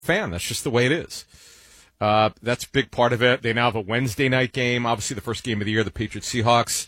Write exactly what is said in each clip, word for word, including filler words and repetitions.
fan. That's just the way it is. Uh, that's a big part of it. They now have a Wednesday night game. Obviously, the first game of the year, the Patriots Seahawks.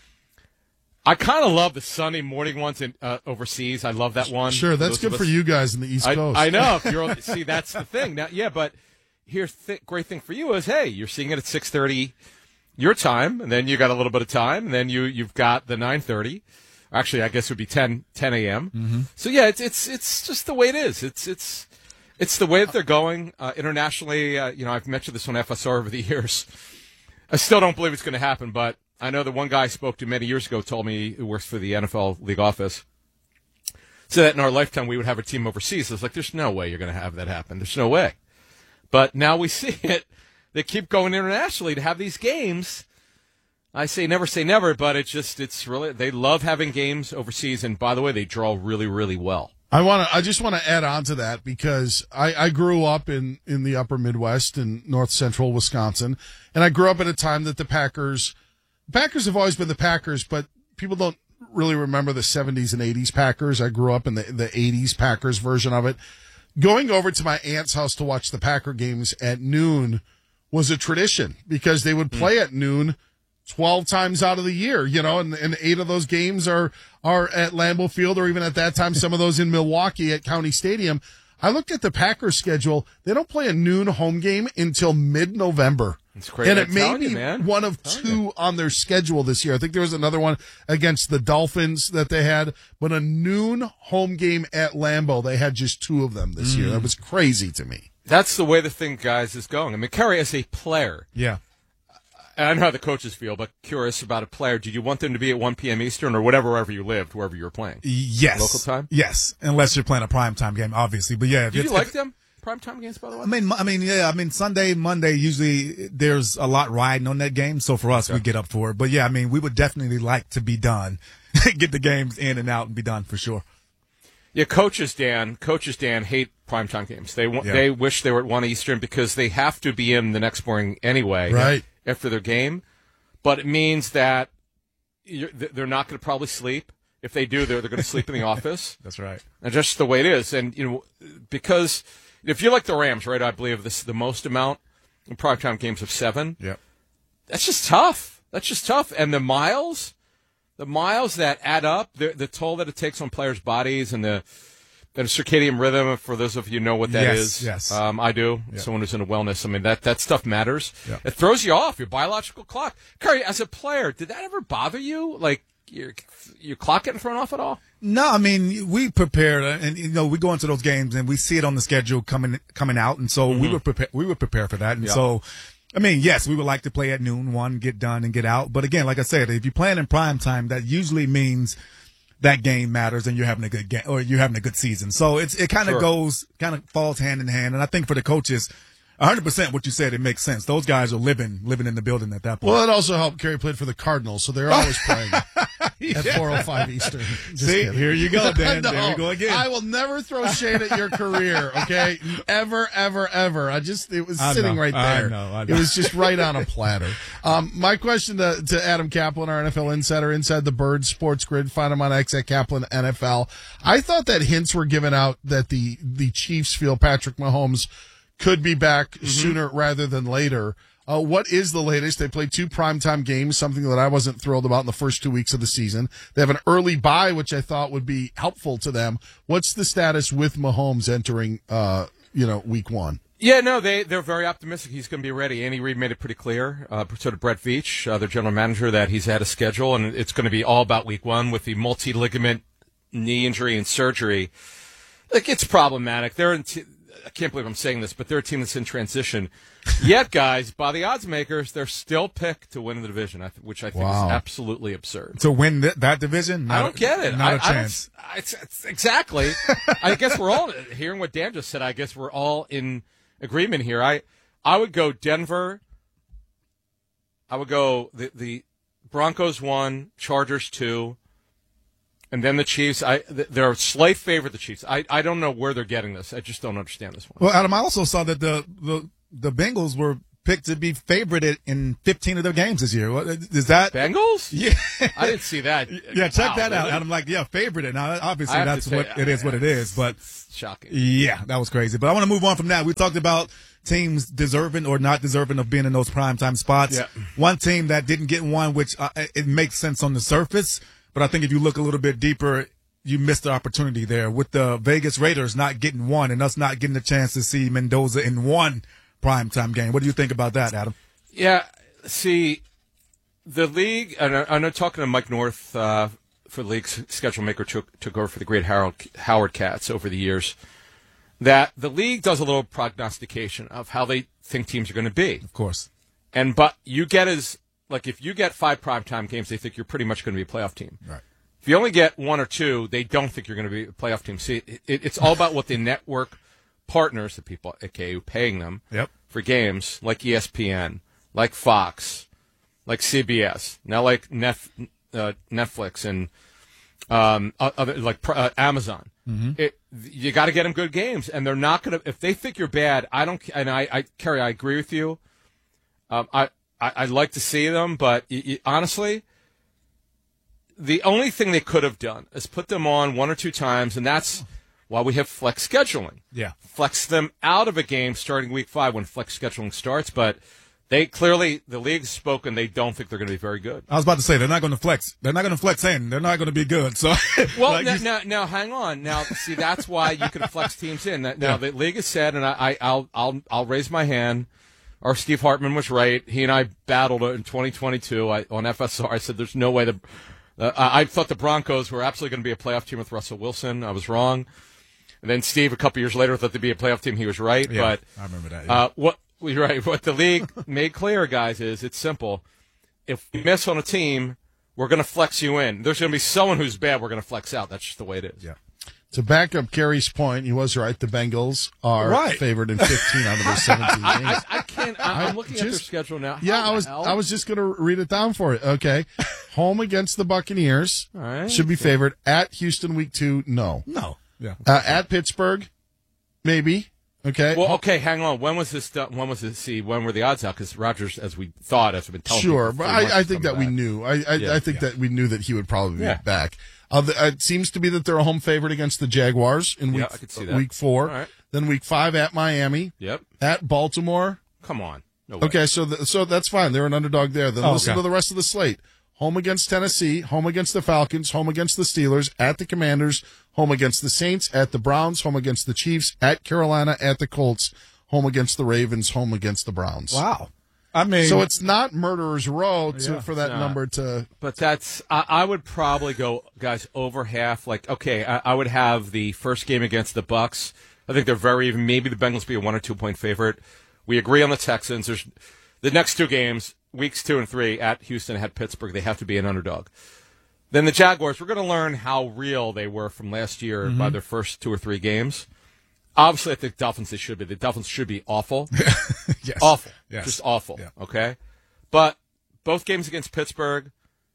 I kind of love the Sunday morning ones in, uh, overseas. I love that one. Sure, that's good for you guys in the East I, Coast. I know. If you're, see, that's the thing. Now, yeah, but here's the great thing for you is, hey, you're seeing it at six thirty your time, and then you got a little bit of time, and then you, you've got the nine thirty. Actually, I guess it would be ten a.m. Mm-hmm. So, yeah, it's it's it's just the way it is. It's it's it's the way that they're going uh, internationally. Uh, you know, I've mentioned this on F S R over the years. I still don't believe it's going to happen, but I know that one guy I spoke to many years ago told me, who works for the N F L league office, said that in our lifetime we would have a team overseas. I was like, there's no way you're going to have that happen. There's no way. But now we see it. They keep going internationally to have these games. I say never say never, but it's just, it's really, they love having games overseas. And by the way, they draw really, really well. I want to. I just want to add on to that because I, I grew up in, in the upper Midwest in north central Wisconsin, and I grew up at a time that the Packers, Packers have always been the Packers, but people don't really remember the seventies and eighties Packers. I grew up in the the eighties Packers version of it. Going over to my aunt's house to watch the Packer games at noon was a tradition because they would play mm. at noon twelve times out of the year, you know, and, and eight of those games are, are at Lambeau Field or even at that time, some of those in Milwaukee at County Stadium. I looked at the Packers schedule. They don't play a noon home game until mid-November. It's crazy. And it may be you, man. one of two you. on their schedule this year. I think there was another one against the Dolphins that they had, but a noon home game at Lambeau, they had just two of them this mm. year. That was crazy to me. That's the way the thing, guys, is going. I mean, Kerry, as a player, yeah. I don't know how the coaches feel, but curious about a player. Did you want them to be at one p.m. Eastern or whatever, wherever you lived, wherever you were playing? Yes. Local time? Yes, unless you're playing a primetime game, obviously. But, yeah. Did you like them? Primetime games, by the way? I mean, I mean, yeah, I mean, Sunday, Monday, usually there's a lot riding on that game. So for us, okay. we get up for it. But, yeah, I mean, we would definitely like to be done, get the games in and out and be done for sure. Yeah, coaches, Dan, coaches, Dan, hate primetime games. They yeah. they wish they were at one Eastern because they have to be in the next morning anyway. Right. After their game. But it means that you're, they're not going to probably sleep. If they do, they're, they're going to sleep in the office. That's right. And just the way it is. And, you know, because if you're like the Rams, right, I believe this is the most amount in primetime games of seven. Yep. That's just tough. That's just tough. And the miles, the miles that add up, the, the toll that it takes on players' bodies and the, the circadian rhythm, for those of you who know what that yes, is. Yes, um, I do. Yep. Someone who's into wellness. I mean, that, that stuff matters. Yep. It throws you off, your biological clock. Curry, as a player, did that ever bother you? Like, your, your clock getting thrown off at all? No, I mean, we prepared, and, you know, we go into those games, and we see it on the schedule coming coming out, and so mm-hmm. we were prepared, we were prepared for that. And yep. so, I mean, yes, we would like to play at noon, one, get done and get out. But again, like I said, if you're playing in prime time, that usually means that game matters and you're having a good game or you're having a good season. So it's, it kind of sure. goes, kind of falls hand in hand. And I think for the coaches, one hundred percent what you said, it makes sense. Those guys are living, living in the building at that point. Well, it also helped Kerry played for the Cardinals, so they're always playing yeah. at four oh five Eastern. Just See, kidding. Here you go, Dan. no, there we go again. I will never throw shade at your career, okay? Ever, ever, ever. I just, it was I sitting know, right there. I know, I know. It was just right on a platter. Um, my question to, to Adam Kaplan, our N F L insider, inside the Bird Sports Grid, find him on X at Kaplan N F L. I thought that hints were given out that the, the Chiefs feel Patrick Mahomes could be back mm-hmm. sooner rather than later. Uh, what is the latest? They played two primetime games, something that I wasn't thrilled about in the first two weeks of the season. They have an early bye, which I thought would be helpful to them. What's the status with Mahomes entering, uh, you know, week one? Yeah, no, they, they're very optimistic he's going to be ready. Andy Reid made it pretty clear, uh, so did Brett Veach, uh, their general manager, that he's had a schedule, and it's going to be all about week one with the multi-ligament knee injury and surgery. Like, it's problematic. They're in t- I can't believe I'm saying this, but they're a team that's in transition. Yet, guys, by the odds makers, they're still picked to win the division, which I think wow. is absolutely absurd. To win th- that division? Not I don't get it. Not I, a chance. I it's, it's exactly. I guess we're all, hearing what Dan just said, I guess we're all in agreement here. I I would go Denver. I would go the, the Broncos one, Chargers two. And then the Chiefs, I they're a slight favorite, the Chiefs. I, I don't know where they're getting this. I just don't understand this one. Well, Adam, I also saw that the, the, the Bengals were picked to be favored in fifteen of their games this year. What, is that Bengals? Yeah, I didn't see that. yeah. Check Wow, that out. really? And I'm like, yeah, favorite. Now, obviously, I have that's to say, what it is. What it is. But shocking. yeah, that was crazy. But I want to move on from that. We talked about teams deserving or not deserving of being in those primetime spots. Yeah. One team that didn't get one, which uh, it makes sense on the surface, but I think if you look a little bit deeper, you missed the opportunity there with the Vegas Raiders not getting one and us not getting a chance to see Mendoza in one primetime game. What do you think about that, Adam? Yeah, see, the league, and I, I know talking to Mike North uh, for the league's schedule maker took, took over for the great Harold, Howard Cats over the years, that the league does a little prognostication of how they think teams are going to be. Of course. And but you get as, like if you get five primetime games, they think you're pretty much going to be a playoff team. Right. If you only get one or two, they don't think you're going to be a playoff team. See, it, it, it's all about what the network partners, the people at K U paying them Yep. for games, like E S P N, like Fox, like C B S, now like Nef, uh, Netflix and um, other like uh, Amazon. Mm-hmm. It, you got to get them good games, and they're not going to. If they think you're bad, I don't. And I, I Kerry, I agree with you. Um, I, I I'd like to see them, but y- y- honestly, the only thing they could have done is put them on one or two times, and that's why we have flex scheduling. Yeah. Flex them out of a game starting week five when flex scheduling starts, but they clearly, the league's spoken, they don't think they're going to be very good. I was about to say, they're not going to flex. They're not going to flex in. They're not going to be good. So, Well, like now, you- now, now, hang on. Now, see, that's why you can flex teams in. Now, Yeah. the league has said, and I, I, I'll, I'll, I'll raise my hand. Our Steve Hartman was right. He and I battled it in twenty twenty-two I, on F S R. I said, "There's no way the." Uh, I thought the Broncos were absolutely going to be a playoff team with Russell Wilson. I was wrong. And then Steve, a couple years later, thought they'd be a playoff team. He was right. Yeah, but I remember that. Yeah. Uh, what you're right. What the league made clear, guys, is it's simple. If we miss on a team, we're going to flex you in. There's going to be someone who's bad. We're going to flex out. That's just the way it is. yeah. To back up Kerry's point, he was right. The Bengals are Right. favored in fifteen out of their seventeen I, games. I, I can't. I, I'm I looking at their just- schedule now. Yeah, How I was the hell? I was just going to read it down for you. Okay. Home against the Buccaneers All right. should be favored. At Houston week two, no. No. Yeah. Uh, at Pittsburgh, maybe. Okay. Well, okay, hang on. When was this done? When was this? See, when were the odds out? Because Rodgers, as we thought, as we've been telling Sure, people for but three months, I, I is think that coming we back. knew. I I, Yeah, I think yeah. that we knew that he would probably Yeah. be back. Uh, the, it seems to be that they're a home favorite against the Jaguars in Yeah, week I could see that. week four. All right. Then week five at Miami, Yep. at Baltimore. Come on. No way. Okay, so the, so that's fine. They're an underdog there. Then Oh, listen okay. to the rest of the slate. Home against Tennessee, home against the Falcons, home against the Steelers, at the Commanders, home against the Saints, at the Browns, home against the Chiefs, at Carolina, at the Colts, home against the Ravens, home against the Browns. Wow. I mean, So it's not murderer's row to, Yeah, for that not. number to. But that's, I, I would probably go, guys, over half. Like, okay, I, I would have the first game against the Bucks. I think they're very even. Maybe the Bengals be a one or two point favorite. We agree on the Texans. There's the next two games, weeks two and three, at Houston, at Pittsburgh. They have to be an underdog. Then the Jaguars, we're going to learn how real they were from last year by their first two or three games. Obviously, I think Dolphins, they should be. The Dolphins should be awful. yes. Awful. Yes. Just awful. Yeah. Okay? But both games against Pittsburgh,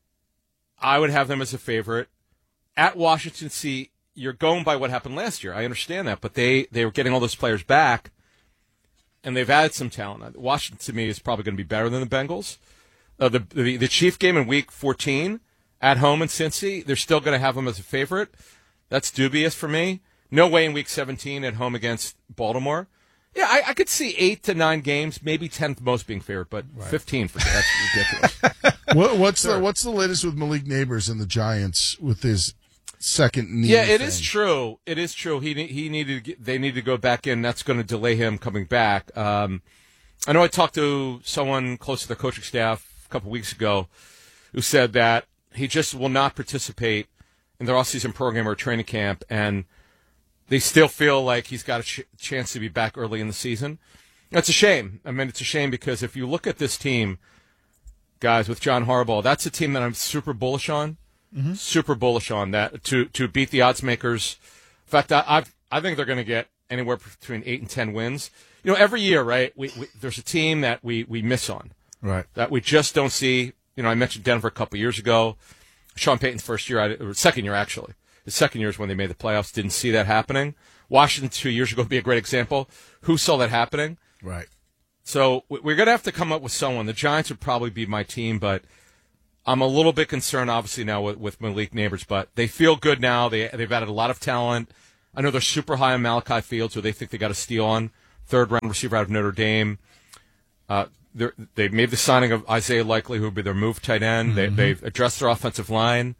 I would have them as a favorite. At Washington, see, you're going by what happened last year. I understand that, but they, they were getting all those players back, and they've added some talent. Washington, to me, is probably going to be better than the Bengals. Uh, the, the the Chief game in Week fourteen at home in Cincy, they're still going to have them as a favorite. That's dubious for me. No way in Week seventeen at home against Baltimore. Yeah, I, I could see eight to nine games, maybe ten most being favorite, but fifteen for that's ridiculous. What, what's the what's the latest with Malik Neighbors and the Giants with his second knee? Yeah, it thing? is true. It is true. He ne- he needed to get, they need to go back in. That's going to delay him coming back. Um, I know I talked to someone close to the coaching staff a couple weeks ago who said that he just will not participate in their off-season program or training camp, and they still feel like he's got a ch- chance to be back early in the season. That's a shame. I mean, it's a shame because if you look at this team, guys, with John Harbaugh, that's a team that I'm super bullish on. Mm-hmm. Super bullish on that to to beat the odds makers. In fact, I I've, I think they're going to get anywhere between eight and ten wins. You know, every year, right? We, we there's a team that we we miss on, Right. that we just don't see. You know, I mentioned Denver a couple years ago. Sean Payton's first year, I- or second year actually. His second year is when they made the playoffs. Didn't see that happening. Washington two years ago would be a great example. Who saw that happening? Right. So we're going to have to come up with someone. The Giants would probably be my team, but I'm a little bit concerned, obviously, now with, with Malik Neighbors. But they feel good now. They, they've added a lot of talent. I know they're super high on Malachi Fields, who they think they got a steal on. Third-round receiver out of Notre Dame. Uh, they made the signing of Isaiah Likely, who would be their move tight end. Mm-hmm. They, they've addressed their offensive line.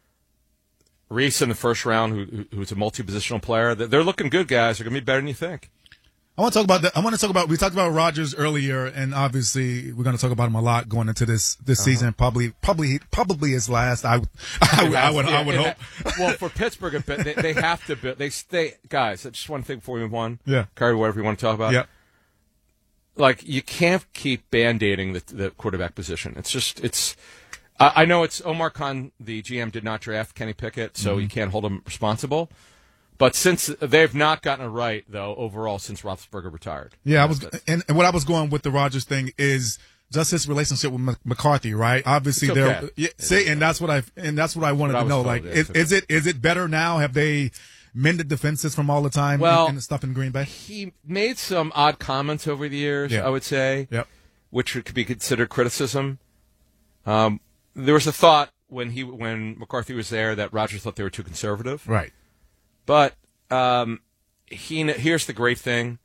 Reese in the first round, who, who's a multi-positional player. They're looking good, guys. They're going to be better than you think. I want to talk about that. I want to talk about. We talked about Rodgers earlier, and obviously we're going to talk about him a lot going into this this uh-huh. season. Probably, probably, probably his last. I, I, would, I would, I would hope. Well, for Pittsburgh, they, they have to. They stay, guys. Just one thing before we move on. Yeah, Curry, whatever you want to talk about. Yeah. Like you can't keep band-aiding the, the quarterback position. It's just it's. I, I know it's Omar Khan, the G M, did not draft Kenny Pickett, so mm-hmm. you can't hold him responsible. But since they've not gotten it right, though, overall, since Roethlisberger retired. Yeah, I was, and, and what I was going with the Rodgers thing is just his relationship with McCarthy, right? Obviously, okay. they're yeah, see, and that's what I and that's what I wanted what to I know. Like, is, okay. is it is it better now? Have they mended defenses from all the time well, and, and stuff in Green Bay? He made some odd comments over the years, yeah. I would say, yep. which could be considered criticism. Um, there was a thought when he when McCarthy was there that Rodgers thought they were too conservative, right? But um, he here's the great thing.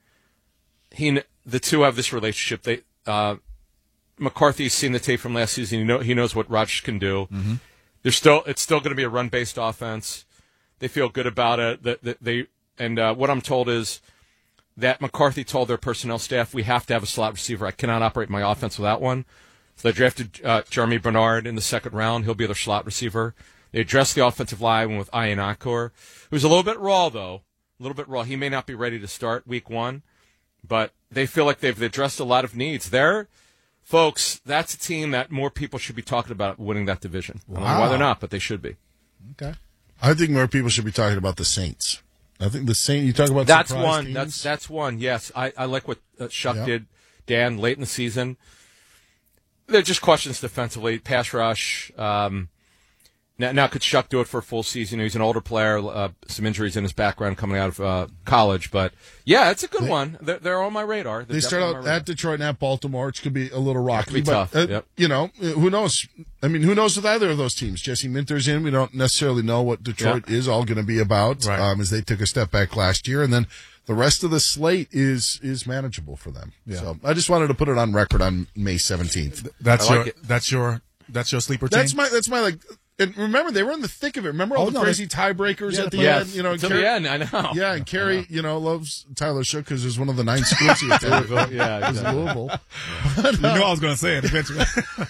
He the two have this relationship. They uh, McCarthy's seen the tape from last season. He know he knows what Rodgers can do. Mm-hmm. There's still it's still going to be a run based offense. They feel good about it. That, that they and uh, what I'm told is that McCarthy told their personnel staff, we have to have a slot receiver. I cannot operate my offense without one. So they drafted uh, Jeremy Bernard in the second round. He'll be their slot receiver. They addressed the offensive line with Ian Akor, who's a little bit raw, though. A little bit raw. He may not be ready to start week one, but they feel like they've addressed a lot of needs. They're, folks, that's a team that more people should be talking about winning that division. Wow. I don't know why they're not, but they should be. Okay. I think more people should be talking about the Saints. I think the Saints, you talk about that's surprise one. teams. That's that's one. Yes, I, I like what uh, Shuck yep. did, Dan, late in the season. They're just questions defensively, pass rush. Um, now, now, could Shuck do it for a full season? He's an older player, uh, some injuries in his background coming out of uh, college. But, yeah, it's a good they, one. They're, they're on my radar. They're they start out at Detroit and at Baltimore, which could be a little rocky. It could be but, tough. Uh, yep. You know, who knows? I mean, who knows with either of those teams? Jesse Minter's in. We don't necessarily know what Detroit yep. is all going to be about right. um, as they took a step back last year. And then the rest of the slate is is manageable for them. Yeah. So I just wanted to put it on record on May seventeenth. That's like your it. that's your that's your sleeper team. That's my that's my like. And remember, they were in the thick of it. Remember all oh, the no, crazy tiebreakers yeah, at the yes. end. You know, until Carrie, the end. I know. Yeah, and Kerry, you know, loves Tyler Shook because it was one of the nine schools he attended. yeah, it was exactly. Louisville. You know I was going to say it eventually.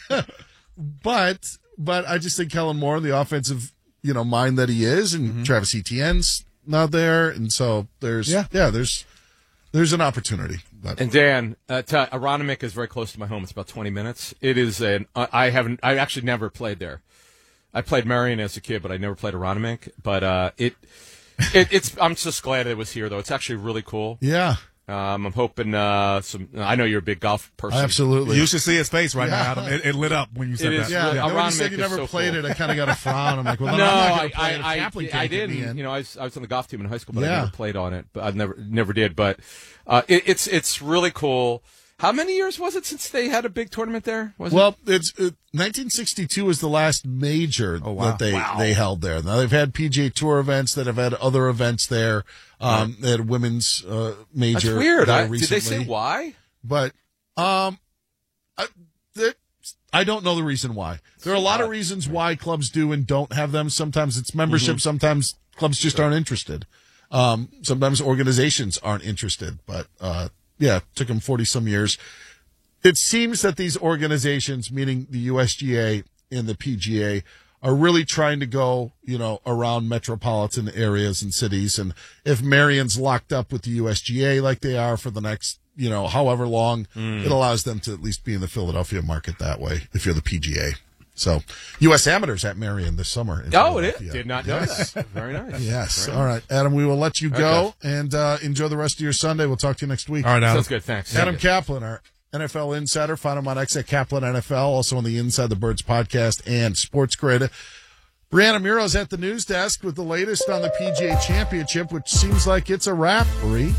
but but I just think Kellen Moore, the offensive, you know, mind that he is, and mm-hmm. Travis Etienne's not there, and so there's yeah, yeah there's there's an opportunity. But. And Dan, uh, t- Aronimink is very close to my home. It's about twenty minutes. It is an uh, I haven't I actually never played there. I played Marion as a kid, but I never played Aronimink. But uh, it, it, it's. I'm just glad it was here, though. It's actually really cool. Yeah. Um, I'm hoping uh, some. I know you're a big golf person. Absolutely. You should see his face right yeah. now, Adam. It, it lit up when you said it that. Is, yeah. yeah. When you said you never so played cool. it, I kind of got a frown. I'm like, well, no, I'm not I, play it. I, Kaplan I, can't I get me didn't. in. You know, I was, I was on the golf team in high school, but yeah. I never played on it. But I never, never did. But uh, it, it's, it's really cool. How many years was it since they had a big tournament there? Was well, it? it's it, nineteen sixty-two was the last major oh, wow. that they, wow. they held there. Now they've had P G A Tour events that have had other events there. Um, right. They had a women's uh, major. That's weird. I, recently. Did they say why? But um, I, I don't know the reason why. There are a lot of reasons why clubs do and don't have them. Sometimes it's membership. Mm-hmm. Sometimes clubs just aren't interested. Um, sometimes organizations aren't interested. But uh, yeah, it took them forty some years. It seems that these organizations, meaning the U S G A and the P G A, are really trying to go, you know, around metropolitan areas and cities. And if Marion's locked up with the U S G A like they are for the next, you know, however long, mm. it allows them to at least be in the Philadelphia market that way if you're the P G A. So, U S Amateurs at Marion this summer. Oh, it is? Did not know yes. that. Very nice. Yes. Very All nice. right, Adam, we will let you go okay. and uh, enjoy the rest of your Sunday. We'll talk to you next week. All right, Adam. Sounds good. Thanks. Adam Kaplan, our N F L insider. Find him on X at Kaplan N F L, also on the Inside the Birds podcast and Sports Grid. Brianna Muro's at the news desk with the latest on the P G A Championship, which seems like it's a wrap, Bree.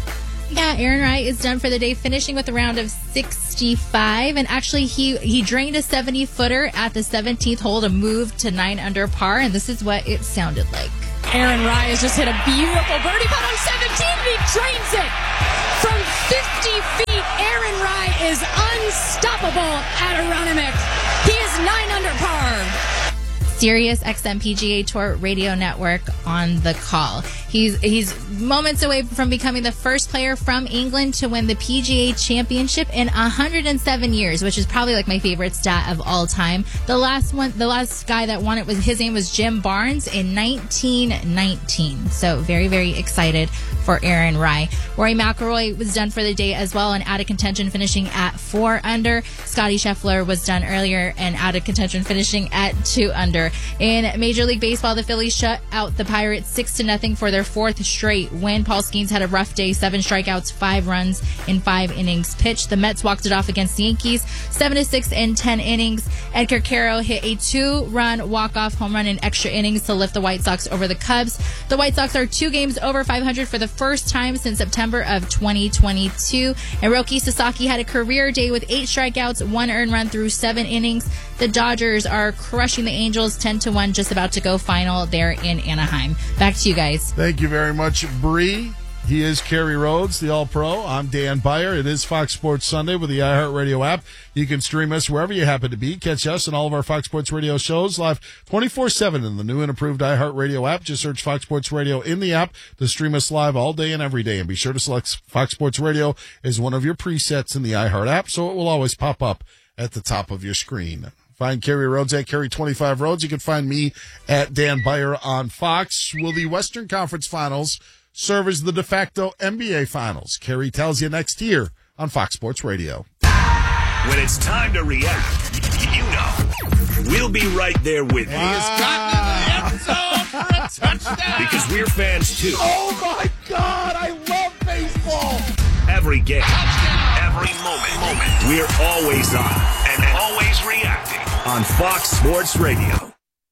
Yeah, Aaron Wright is done for the day, finishing with a round of sixty-five. And actually, he, he drained a seventy-footer at the seventeenth hole to move to nine under par. And this is what it sounded like. Aaron Wright has just hit a beautiful birdie putt on seventeen, and he drains it. From fifty feet, Aaron Wright is unstoppable at Aronimink. He is nine under par. Sirius X M P G A Tour Radio Network on the call. He's he's moments away from becoming the first player from England to win the P G A Championship in one hundred seven years, which is probably like my favorite stat of all time. The last one, the last guy that won it was his name was Jim Barnes in nineteen nineteen. So very very excited for Aaron Rai. Rory McIlroy was done for the day as well and out of contention, finishing at four under. Scottie Scheffler was done earlier and out of contention, finishing at two under. In Major League Baseball, the Phillies shut out the Pirates six to nothing for their fourth straight win. Paul Skeens had a rough day, seven strikeouts, five runs in five innings pitched. The Mets walked it off against the Yankees, seven to six in ten innings. Edgar Caro hit a two-run walk-off home run in extra innings to lift the White Sox over the Cubs. The White Sox are two games over five hundred for the first time since September of twenty twenty-two. And Roki Sasaki had a career day with eight strikeouts, one earned run through seven innings. The Dodgers are crushing the Angels ten to one, just about to go final there in Anaheim. Back to you guys. Thank you very much, Bree. He is Kerry Rhodes, the All-Pro. I'm Dan Beyer. It is Fox Sports Sunday with the iHeartRadio app. You can stream us wherever you happen to be. Catch us and all of our Fox Sports Radio shows live twenty-four seven in the new and improved iHeartRadio app. Just search Fox Sports Radio in the app to stream us live all day and every day. And be sure to select Fox Sports Radio as one of your presets in the iHeart app, so it will always pop up at the top of your screen. Find Kerry Rhodes at Kerry twenty-five Rhodes. You can find me at Dan Beyer on Fox. Will the Western Conference Finals serve as the de facto N B A Finals? Kerry tells you next year on Fox Sports Radio. When it's time to react, you know, we'll be right there with you. He's gotten in the end zone for a touchdown. Because we're fans too. Oh my God, I love baseball. Every game, every moment, moment, we're always on and always reacting on Fox Sports Radio.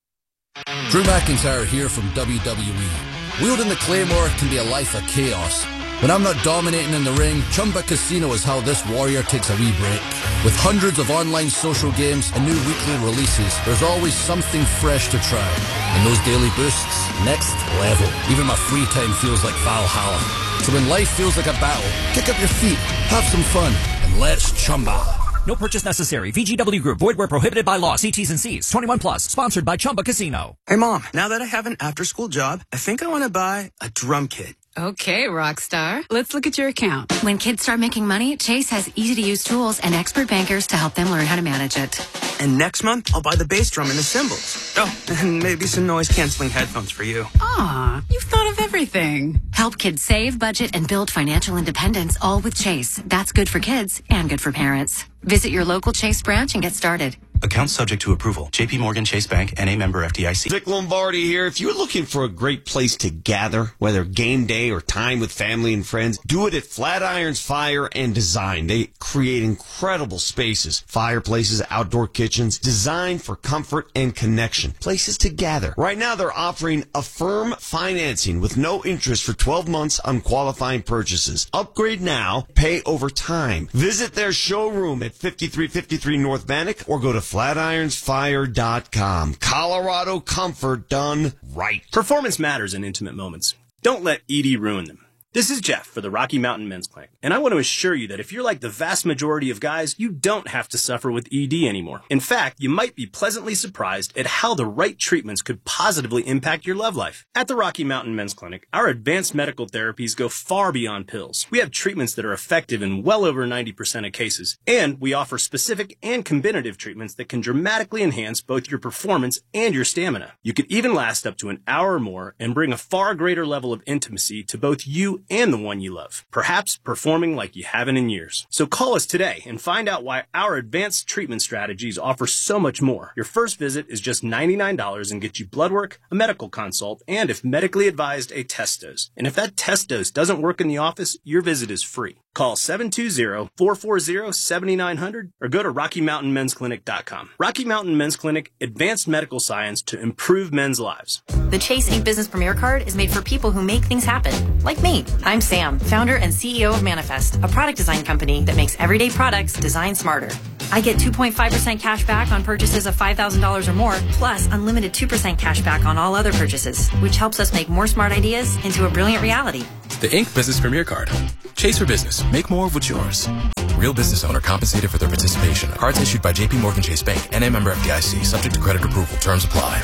Drew McIntyre here from W W E. Wielding the Claymore can be a life of chaos. When I'm not dominating in the ring, Chumba Casino is how this warrior takes a wee break. With hundreds of online social games and new weekly releases, there's always something fresh to try. And those daily boosts, next level. Even my free time feels like Valhalla. So when life feels like a battle, kick up your feet, have some fun, and let's Chumba. No purchase necessary. V G W Group. Void where prohibited by law. See T's and C's. twenty-one plus. Sponsored by Chumba Casino. Hey, Mom. Now that I have an after-school job, I think I want to buy a drum kit. Okay, rock star. Let's look at your account. When kids start making money, Chase has easy-to-use tools and expert bankers to help them learn how to manage it. And next month, I'll buy the bass drum and the cymbals. Oh, and maybe some noise-canceling headphones for you. Aw, you've thought of everything. Help kids save, budget, and build financial independence, all with Chase. That's good for kids and good for parents. Visit your local Chase branch and get started. Account subject to approval. J P Morgan Chase Bank, N A member F D I C. Vic Lombardi here. If you're looking for a great place to gather, whether game day or time with family and friends, do it at Flatirons Fire and Design. They create incredible spaces, fireplaces, outdoor kitchens, designed for comfort and connection. Places to gather. Right now, they're offering Affirm financing with no interest for twelve months on qualifying purchases. Upgrade now, pay over time. Visit their showroom at fifty-three fifty-three North Bannock or go to flatirons fire dot com. Colorado comfort done right. Performance matters in intimate moments. Don't let E D ruin them. This is Jeff for the Rocky Mountain Men's Clinic, and I want to assure you that if you're like the vast majority of guys, you don't have to suffer with E D anymore. In fact, you might be pleasantly surprised at how the right treatments could positively impact your love life. At the Rocky Mountain Men's Clinic, our advanced medical therapies go far beyond pills. We have treatments that are effective in well over ninety percent of cases, and we offer specific and combinative treatments that can dramatically enhance both your performance and your stamina. You could even last up to an hour or more and bring a far greater level of intimacy to both you and the one you love, perhaps performing like you haven't in years. So call us today and find out why our advanced treatment strategies offer so much more. Your first visit is just ninety-nine dollars and gets you blood work, a medical consult, and if medically advised, a test dose. And if that test dose doesn't work in the office, your visit is free. Call seven two zero, four four zero, seven nine zero zero or go to rocky mountain men's clinic dot com. Rocky Mountain Men's Clinic, advanced medical science to improve men's lives. The Chase Ink Business Premier Card is made for people who make things happen, like me. I'm Sam, founder and C E O of Manifest, a product design company that makes everyday products designed smarter. I get two point five percent cash back on purchases of five thousand dollars or more, plus unlimited two percent cash back on all other purchases, which helps us make more smart ideas into a brilliant reality. The Ink Business Premier Card. Chase for business. Make more of what's yours. Real business owner compensated for their participation. Cards issued by J P Morgan Chase Bank. N A member F D I C. Subject to credit approval. Terms apply.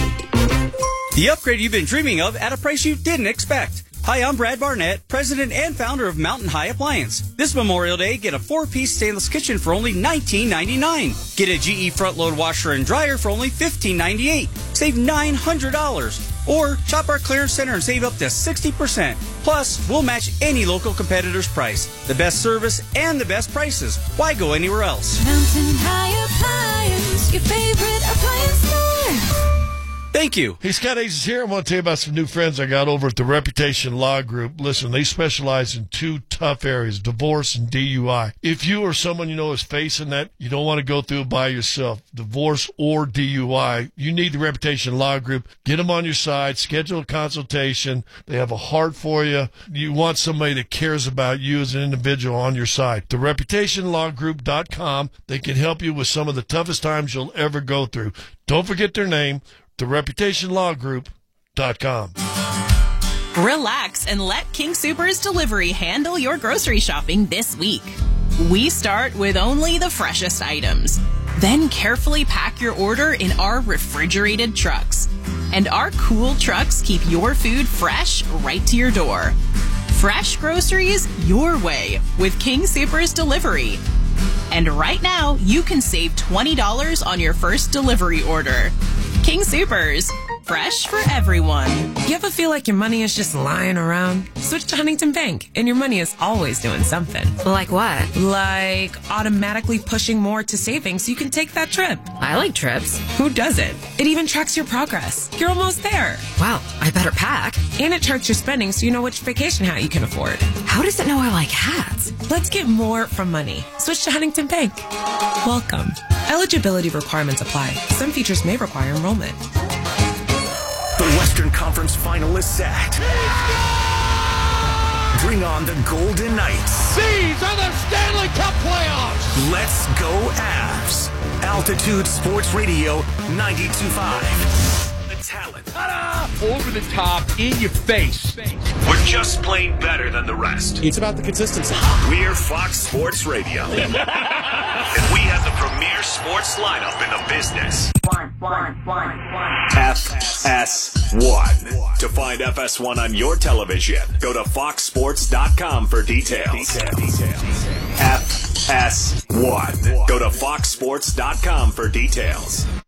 The upgrade you've been dreaming of at a price you didn't expect. Hi, I'm Brad Barnett, president and founder of Mountain High Appliance. This Memorial Day, get a four-piece stainless kitchen for only nineteen ninety-nine. Get a G E front-load washer and dryer for only fifteen ninety-eight. Save nine hundred dollars. Or shop our clearance center and save up to sixty percent. Plus, we'll match any local competitor's price. The best service and the best prices. Why go anywhere else? Mountain High Appliance, your favorite appliance store. Thank you. Hey, Scott Hayes is here. I want to tell you about some new friends I got over at the Reputation Law Group. Listen, they specialize in two tough areas, divorce and D U I. If you or someone you know is facing that, you don't want to go through it by yourself, divorce or D U I, you need the Reputation Law Group. Get them on your side, schedule a consultation. They have a heart for you. You want somebody that cares about you as an individual on your side. the reputation law group dot com. They can help you with some of the toughest times you'll ever go through. Don't forget their name. the reputation law group dot com. Relax and let King Soopers Delivery handle your grocery shopping this week. We start with only the freshest items. Then carefully pack your order in our refrigerated trucks. And our cool trucks keep your food fresh right to your door. Fresh groceries your way with King Soopers Delivery. And right now, you can save twenty dollars on your first delivery order. King Soopers, fresh for everyone. You ever feel like your money is just lying around? Switch to Huntington Bank, and your money is always doing something. Like what? Like automatically pushing more to savings so you can take that trip. I like trips. Who doesn't? It even tracks your progress. You're almost there. Wow, I better pack. And it charts your spending so you know which vacation hat you can afford. How does it know I like hats? Let's get more from money. Switch to Huntington Bank. Welcome. Eligibility requirements apply. Some features may require enrollment. The Western Conference final is set. Bring on the Golden Knights. These are the Stanley Cup playoffs. Let's go Avs. Altitude Sports Radio ninety-two point five. The talent. Ta-da! Over the top, in your face. We're just plain better than the rest. It's about the consistency. We're Fox Sports Radio. And we have the premier sports lineup in the business. One, one, one, one. F S one. To find F S one on your television, go to fox sports dot com for details. F S one. Go to fox sports dot com for details.